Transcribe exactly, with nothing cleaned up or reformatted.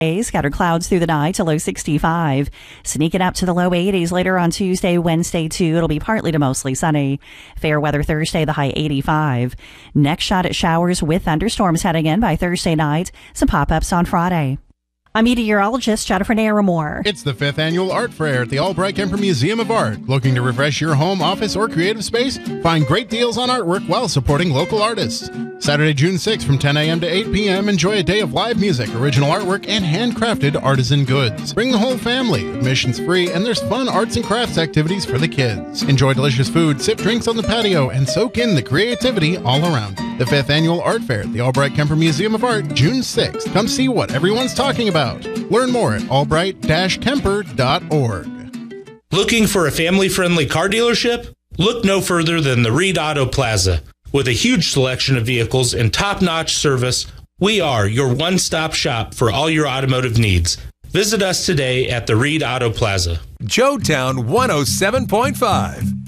Scattered clouds through the night to low sixty-five. Sneaking up to the low eighties later on Tuesday, Wednesday too. It'll be partly to mostly sunny. Fair weather Thursday, the high eighty-five. Next shot at showers with thunderstorms heading in by Thursday night. Some pop-ups on Friday. I'm meteorologist Jennifer Naramore. It's the fifth annual Art Fair at the Albright Kemper Museum of Art. Looking to refresh your home, office, or creative space? Find great deals on artwork while supporting local artists. Saturday, June sixth from ten a.m. to eight p.m. Enjoy a day of live music, original artwork, and handcrafted artisan goods. Bring the whole family. Admission's free, and there's fun arts and crafts activities for the kids. Enjoy delicious food, sip drinks on the patio, and soak in the creativity all around. The fifth annual Art Fair at the Albright Kemper Museum of Art, June sixth. Come see what everyone's talking about. Learn more at albright dash kemper dot org. Looking for a family-friendly car dealership? Look no further than the Reed Auto Plaza. With a huge selection of vehicles and top-notch service, we are your one-stop shop for all your automotive needs. Visit us today at the Reed Auto Plaza. Joetown one oh seven point five.